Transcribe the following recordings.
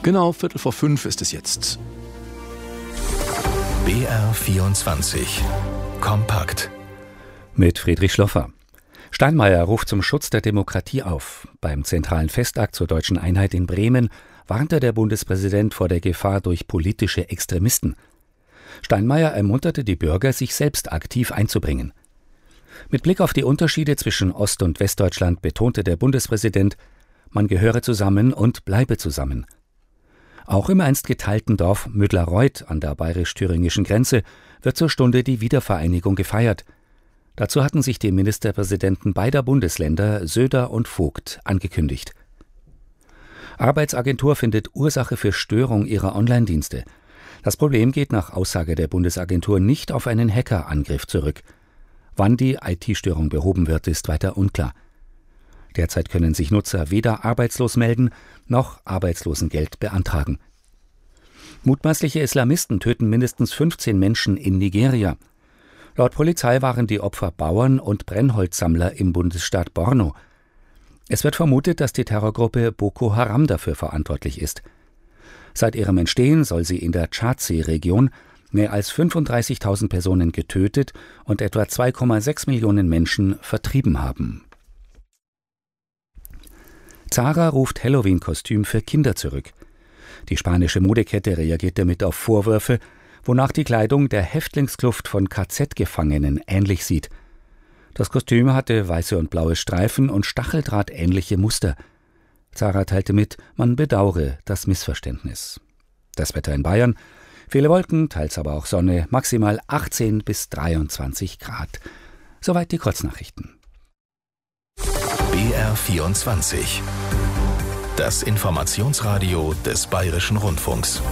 Genau 4:45 ist es jetzt. BR24 Kompakt mit Friedrich Schloffer. Steinmeier ruft zum Schutz der Demokratie auf. Beim zentralen Festakt zur deutschen Einheit in Bremen warnte der Bundespräsident vor der Gefahr durch politische Extremisten. Steinmeier ermunterte die Bürger, sich selbst aktiv einzubringen. Mit Blick auf die Unterschiede zwischen Ost- und Westdeutschland betonte der Bundespräsident, man gehöre zusammen und bleibe zusammen. Auch im einst geteilten Dorf Müdlarreuth an der bayerisch-thüringischen Grenze wird zur Stunde die Wiedervereinigung gefeiert. Dazu hatten sich die Ministerpräsidenten beider Bundesländer, Söder und Vogt, angekündigt. Arbeitsagentur findet Ursache für Störung ihrer Online-Dienste. Das Problem geht nach Aussage der Bundesagentur nicht auf einen Hackerangriff zurück. Wann die IT-Störung behoben wird, ist weiter unklar. Derzeit können sich Nutzer weder arbeitslos melden, noch Arbeitslosengeld beantragen. Mutmaßliche Islamisten töten mindestens 15 Menschen in Nigeria. Laut Polizei waren die Opfer Bauern und Brennholzsammler im Bundesstaat Borno. Es wird vermutet, dass die Terrorgruppe Boko Haram dafür verantwortlich ist. Seit ihrem Entstehen soll sie in der Tschadsee-Region mehr als 35.000 Personen getötet und etwa 2,6 Millionen Menschen vertrieben haben. Zara ruft Halloween-Kostüm für Kinder zurück. Die spanische Modekette reagiert damit auf Vorwürfe, wonach die Kleidung der Häftlingskluft von KZ-Gefangenen ähnlich sieht. Das Kostüm hatte weiße und blaue Streifen und Stacheldraht-ähnliche Muster. Zara teilte mit, man bedauere das Missverständnis. Das Wetter in Bayern: viele Wolken, teils aber auch Sonne, maximal 18 bis 23 Grad. Soweit die Kurznachrichten. BR24 Das Informationsradio des Bayerischen Rundfunks.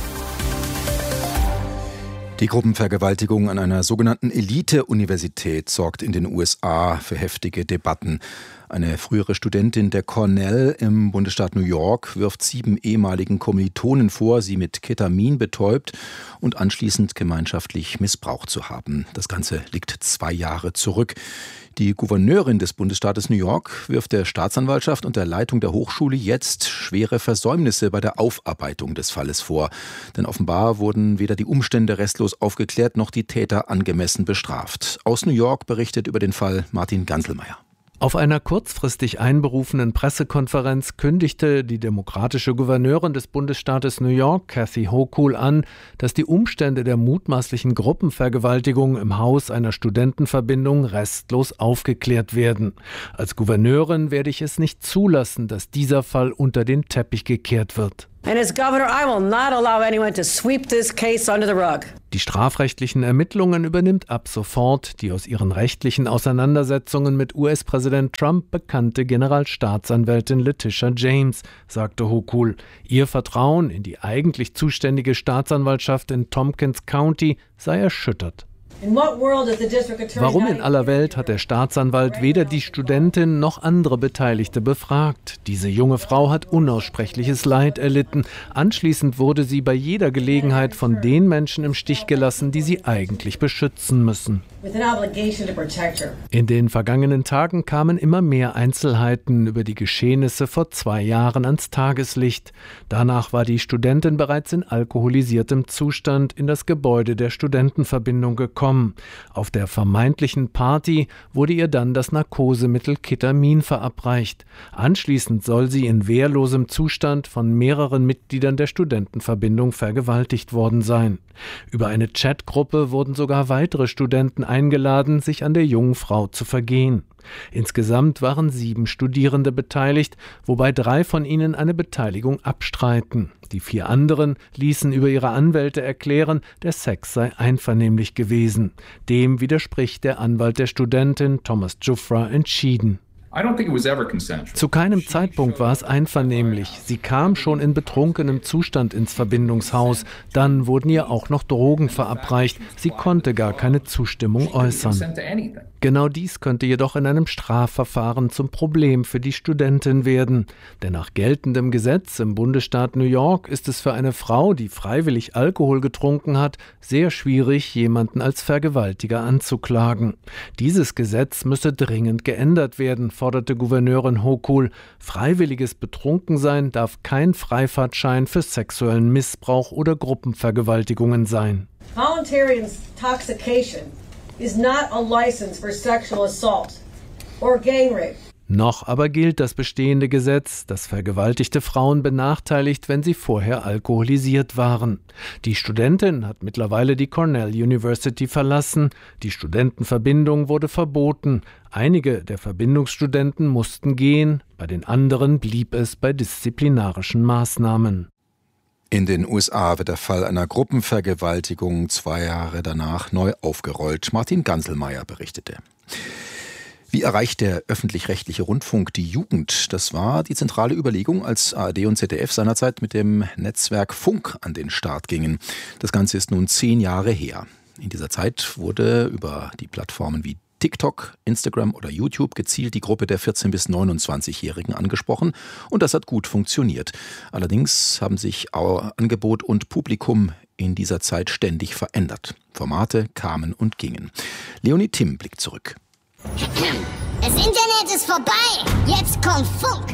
Die Gruppenvergewaltigung an einer sogenannten Elite-Universität sorgt in den USA für heftige Debatten. Eine frühere Studentin der Cornell im Bundesstaat New York wirft 7 ehemaligen Kommilitonen vor, sie mit Ketamin betäubt und anschließend gemeinschaftlich missbraucht zu haben. Das Ganze liegt 2 Jahre zurück. Die Gouverneurin des Bundesstaates New York wirft der Staatsanwaltschaft und der Leitung der Hochschule jetzt schwere Versäumnisse bei der Aufarbeitung des Falles vor. Denn offenbar wurden weder die Umstände restlos aufgeklärt noch die Täter angemessen bestraft. Aus New York berichtet über den Fall Martin Ganselmeier. Auf einer kurzfristig einberufenen Pressekonferenz kündigte die demokratische Gouverneurin des Bundesstaates New York, Kathy Hochul, an, dass die Umstände der mutmaßlichen Gruppenvergewaltigung im Haus einer Studentenverbindung restlos aufgeklärt werden. Als Gouverneurin werde ich es nicht zulassen, dass dieser Fall unter den Teppich gekehrt wird. And as governor, I will not allow anyone to sweep this case under the rug. Die strafrechtlichen Ermittlungen übernimmt ab sofort die aus ihren rechtlichen Auseinandersetzungen mit US-Präsident Trump bekannte Generalstaatsanwältin Letitia James, sagte Hochul. Ihr Vertrauen in die eigentlich zuständige Staatsanwaltschaft in Tompkins County sei erschüttert. Warum in aller Welt hat der Staatsanwalt weder die Studentin noch andere Beteiligte befragt? Diese junge Frau hat unaussprechliches Leid erlitten. Anschließend wurde sie bei jeder Gelegenheit von den Menschen im Stich gelassen, die sie eigentlich beschützen müssen. In den vergangenen Tagen kamen immer mehr Einzelheiten über die Geschehnisse vor 2 Jahren ans Tageslicht. Danach war die Studentin bereits in alkoholisiertem Zustand in das Gebäude der Studentenverbindung gekommen. Auf der vermeintlichen Party wurde ihr dann das Narkosemittel Ketamin verabreicht. Anschließend soll sie in wehrlosem Zustand von mehreren Mitgliedern der Studentenverbindung vergewaltigt worden sein. Über eine Chatgruppe wurden sogar weitere Studenten eingeladen, sich an der jungen Frau zu vergehen. Insgesamt waren 7 Studierende beteiligt, wobei 3 von ihnen eine Beteiligung abstreiten. Die 4 anderen ließen über ihre Anwälte erklären, der Sex sei einvernehmlich gewesen. Dem widerspricht der Anwalt der Studentin, Thomas Giuffra, entschieden. Zu keinem Zeitpunkt war es einvernehmlich. Sie kam schon in betrunkenem Zustand ins Verbindungshaus. Dann wurden ihr auch noch Drogen verabreicht. Sie konnte gar keine Zustimmung äußern. Genau dies könnte jedoch in einem Strafverfahren zum Problem für die Studentin werden. Denn nach geltendem Gesetz im Bundesstaat New York ist es für eine Frau, die freiwillig Alkohol getrunken hat, sehr schwierig, jemanden als Vergewaltiger anzuklagen. Dieses Gesetz müsse dringend geändert werden, forderte Gouverneurin Hochul. Freiwilliges Betrunkensein darf kein Freifahrtschein für sexuellen Missbrauch oder Gruppenvergewaltigungen sein. Voluntary intoxication is not a license for sexual assault or gang rape. Noch aber gilt das bestehende Gesetz, das vergewaltigte Frauen benachteiligt, wenn sie vorher alkoholisiert waren. Die Studentin hat mittlerweile die Cornell University verlassen. Die Studentenverbindung wurde verboten. Einige der Verbindungsstudenten mussten gehen, bei den anderen blieb es bei disziplinarischen Maßnahmen. In den USA wird der Fall einer Gruppenvergewaltigung 2 Jahre danach neu aufgerollt. Martin Ganselmeier berichtete. Wie erreicht der öffentlich-rechtliche Rundfunk die Jugend? Das war die zentrale Überlegung, als ARD und ZDF seinerzeit mit dem Netzwerk Funk an den Start gingen. Das Ganze ist nun 10 Jahre her. In dieser Zeit wurde über die Plattformen wie TikTok, Instagram oder YouTube gezielt die Gruppe der 14- bis 29-Jährigen angesprochen und das hat gut funktioniert. Allerdings haben sich Angebot und Publikum in dieser Zeit ständig verändert. Formate kamen und gingen. Leonie Timm blickt zurück. Das Internet ist vorbei. Jetzt kommt Funk.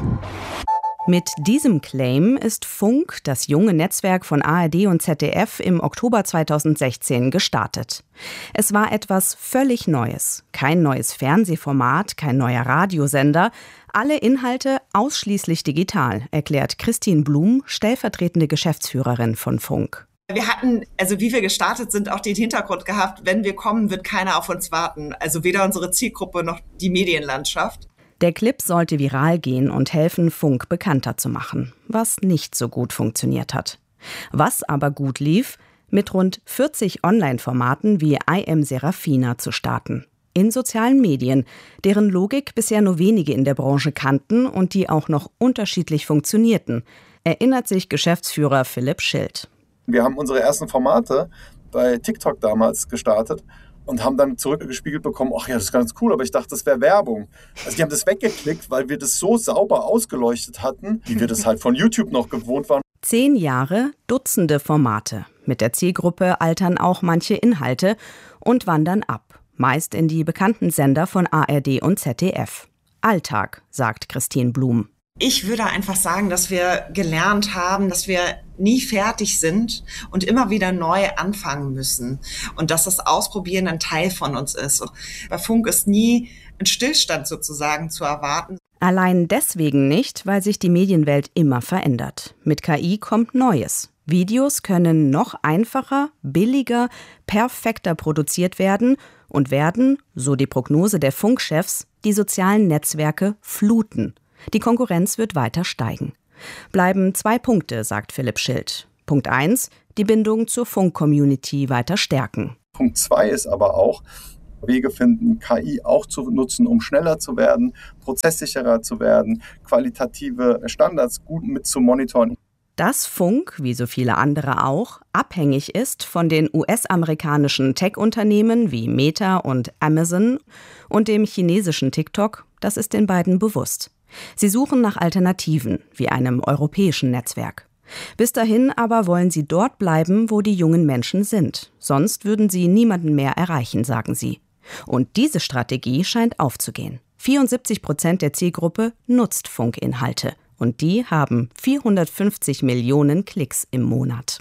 Mit diesem Claim ist Funk, das junge Netzwerk von ARD und ZDF, im Oktober 2016 gestartet. Es war etwas völlig Neues. Kein neues Fernsehformat, kein neuer Radiosender. Alle Inhalte ausschließlich digital, erklärt Christine Blum, stellvertretende Geschäftsführerin von Funk. Wir hatten, wie wir gestartet sind, auch den Hintergrund gehabt, wenn wir kommen, wird keiner auf uns warten. Also weder unsere Zielgruppe noch die Medienlandschaft. Der Clip sollte viral gehen und helfen, Funk bekannter zu machen, was nicht so gut funktioniert hat. Was aber gut lief, mit rund 40 Online-Formaten wie I Am Serafina zu starten. In sozialen Medien, deren Logik bisher nur wenige in der Branche kannten und die auch noch unterschiedlich funktionierten, erinnert sich Geschäftsführer Philipp Schild. Wir haben unsere ersten Formate bei TikTok damals gestartet und haben dann zurückgespiegelt bekommen, ach ja, das ist ganz cool, aber ich dachte, das wäre Werbung. Also die haben das weggeklickt, weil wir das so sauber ausgeleuchtet hatten, wie wir das halt von YouTube noch gewohnt waren. 10 Jahre, Dutzende Formate. Mit der Zielgruppe altern auch manche Inhalte und wandern ab. Meist in die bekannten Sender von ARD und ZDF. Alltag, sagt Christine Blum. Ich würde einfach sagen, dass wir gelernt haben, dass wir nie fertig sind und immer wieder neu anfangen müssen. Und dass das Ausprobieren ein Teil von uns ist. Und bei Funk ist nie ein Stillstand sozusagen zu erwarten. Allein deswegen nicht, weil sich die Medienwelt immer verändert. Mit KI kommt Neues. Videos können noch einfacher, billiger, perfekter produziert werden und werden, so die Prognose der Funkchefs, die sozialen Netzwerke fluten. Die Konkurrenz wird weiter steigen. Bleiben 2 Punkte, sagt Philipp Schild. Punkt 1, die Bindung zur Funk-Community weiter stärken. Punkt 2 ist aber auch, Wege finden, KI auch zu nutzen, um schneller zu werden, prozesssicherer zu werden, qualitative Standards gut mit zu monitoren. Dass Funk, wie so viele andere auch, abhängig ist von den US-amerikanischen Tech-Unternehmen wie Meta und Amazon und dem chinesischen TikTok, das ist den beiden bewusst. Sie suchen nach Alternativen, wie einem europäischen Netzwerk. Bis dahin aber wollen sie dort bleiben, wo die jungen Menschen sind. Sonst würden sie niemanden mehr erreichen, sagen sie. Und diese Strategie scheint aufzugehen. 74% der Zielgruppe nutzt Funkinhalte. Und die haben 450 Millionen Klicks im Monat.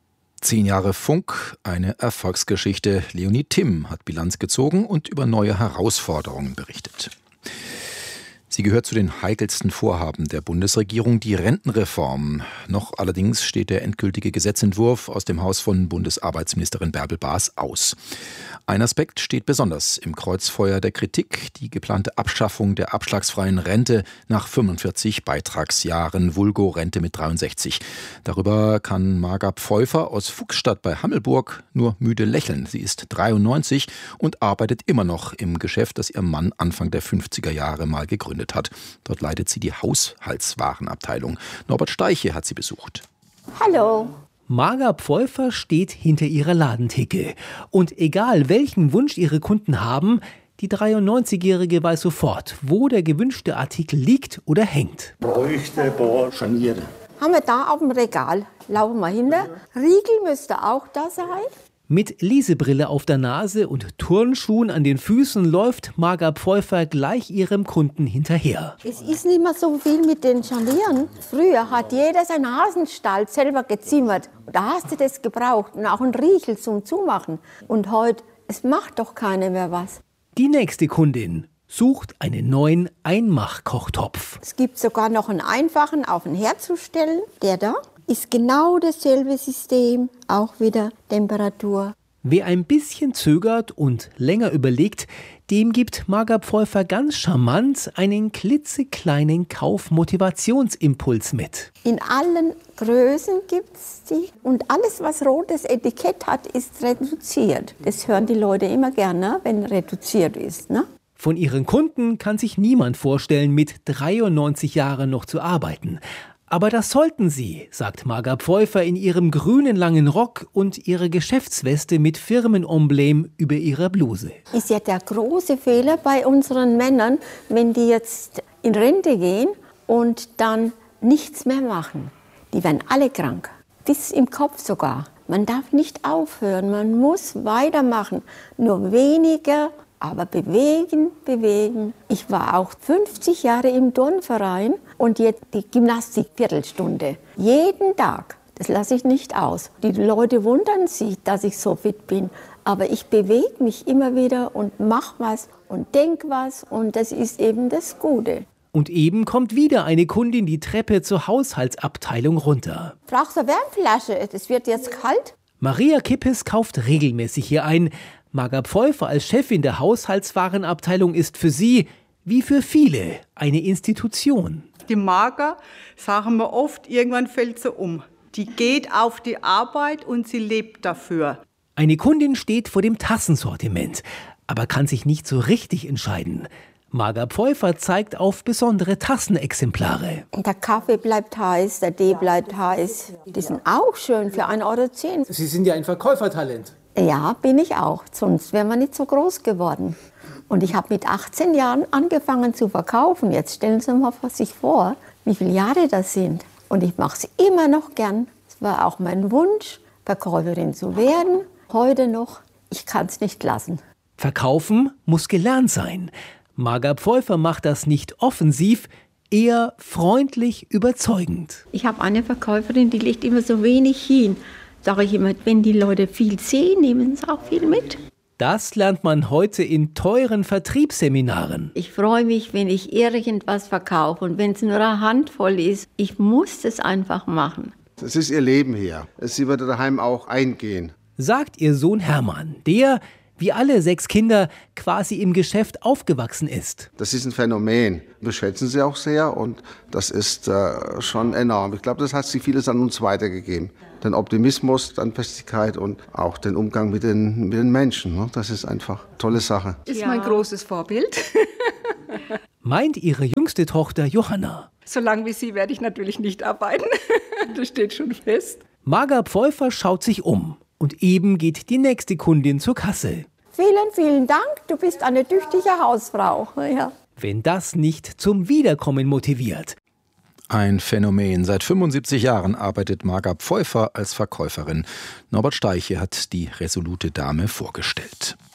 10 Jahre Funk, eine Erfolgsgeschichte. Leonie Timm hat Bilanz gezogen und über neue Herausforderungen berichtet. Sie gehört zu den heikelsten Vorhaben der Bundesregierung, die Rentenreform. Noch allerdings steht der endgültige Gesetzentwurf aus dem Haus von Bundesarbeitsministerin Bärbel Baas aus. Ein Aspekt steht besonders im Kreuzfeuer der Kritik, die geplante Abschaffung der abschlagsfreien Rente nach 45 Beitragsjahren, vulgo Rente mit 63. Darüber kann Marga Pfeuffer aus Fuchsstadt bei Hammelburg nur müde lächeln. Sie ist 93 und arbeitet immer noch im Geschäft, das ihr Mann Anfang der 50er Jahre mal gegründet hat. Dort leitet sie die Haushaltswarenabteilung. Norbert Steiche hat sie besucht. Hallo. Marga Pfeuffer steht hinter ihrer Ladentheke. Und egal welchen Wunsch ihre Kunden haben, die 93-Jährige weiß sofort, wo der gewünschte Artikel liegt oder hängt. Bräuchte ein paar Scharniere. Haben wir da auf dem Regal. Laufen wir hinter. Riegel müsste auch da sein. Mit Lesebrille auf der Nase und Turnschuhen an den Füßen läuft Marga Pfeuffer gleich ihrem Kunden hinterher. Es ist nicht mehr so viel mit den Scharnieren. Früher hat jeder seinen Hasenstall selber gezimmert. Da hast du das gebraucht und auch einen Riechel zum Zumachen. Und heute, es macht doch keiner mehr was. Die nächste Kundin sucht einen neuen Einmachkochtopf. Es gibt sogar noch einen einfachen auf den Herd zu stellen. Der da ist genau dasselbe System, auch wieder Temperatur. Wer ein bisschen zögert und länger überlegt, dem gibt Marga Pfeuffer ganz charmant einen klitzekleinen Kaufmotivationsimpuls mit. In allen Größen gibt es die und alles, was rotes Etikett hat, ist reduziert. Das hören die Leute immer gerne, wenn reduziert ist, ne? Von ihren Kunden kann sich niemand vorstellen, mit 93 Jahren noch zu arbeiten. Aber das sollten sie, sagt Marga Pfeuffer in ihrem grünen langen Rock und ihrer Geschäftsweste mit Firmenemblem über ihrer Bluse. Ist ja der große Fehler bei unseren Männern, wenn die jetzt in Rente gehen und dann nichts mehr machen. Die werden alle krank. Das ist im Kopf sogar. Man darf nicht aufhören, man muss weitermachen. Nur weniger, aber bewegen, bewegen. Ich war auch 50 Jahre im Turnverein und jetzt die Gymnastik-Viertelstunde. Jeden Tag. Das lasse ich nicht aus. Die Leute wundern sich, dass ich so fit bin. Aber ich bewege mich immer wieder und mache was und denke was. Und das ist eben das Gute. Und eben kommt wieder eine Kundin die Treppe zur Haushaltsabteilung runter. Brauchst du eine Wärmflasche? Es wird jetzt kalt. Maria Kippes kauft regelmäßig hier ein. Marga Pfeuffer als Chefin der Haushaltswarenabteilung ist für sie, wie für viele, eine Institution. Die Marga, sagen wir oft, irgendwann fällt sie um. Die geht auf die Arbeit und sie lebt dafür. Eine Kundin steht vor dem Tassensortiment, aber kann sich nicht so richtig entscheiden. Marga Pfeuffer zeigt auf besondere Tassenexemplare. Der Kaffee bleibt heiß, der Tee bleibt heiß. Die sind auch schön für 1,10 Euro. Sie sind ja ein Verkäufertalent. Ja, bin ich auch. Sonst wären wir nicht so groß geworden. Und ich habe mit 18 Jahren angefangen zu verkaufen. Jetzt stellen Sie mal sich vor, wie viele Jahre das sind. Und ich mache es immer noch gern. Es war auch mein Wunsch, Verkäuferin zu werden. Heute noch. Ich kann es nicht lassen. Verkaufen muss gelernt sein. Marga Pfeuffer macht das nicht offensiv, eher freundlich überzeugend. Ich habe eine Verkäuferin, die legt immer so wenig hin. Sage ich immer, wenn die Leute viel sehen, nehmen sie auch viel mit. Das lernt man heute in teuren Vertriebsseminaren. Ich freue mich, wenn ich irgendwas verkaufe und wenn es nur eine Handvoll ist. Ich muss es einfach machen. Das ist ihr Leben hier. Sie würde daheim auch eingehen. Sagt ihr Sohn Hermann, der, wie alle 6 Kinder, quasi im Geschäft aufgewachsen ist. Das ist ein Phänomen. Wir schätzen sie auch sehr und das ist schon enorm. Ich glaube, das hat sie vieles an uns weitergegeben. Den Optimismus, dann Festigkeit und auch den Umgang mit den Menschen. Ne? Das ist einfach eine tolle Sache. Ist mein großes Vorbild. Meint ihre jüngste Tochter Johanna. Solange wie sie werde ich natürlich nicht arbeiten. Das steht schon fest. Marga Pfeuffer schaut sich um. Und eben geht die nächste Kundin zur Kasse. Vielen, vielen Dank. Du bist eine tüchtige Hausfrau. Ja. Wenn das nicht zum Wiederkommen motiviert. Ein Phänomen. Seit 75 Jahren arbeitet Marga Pfeuffer als Verkäuferin. Norbert Steiche hat die resolute Dame vorgestellt.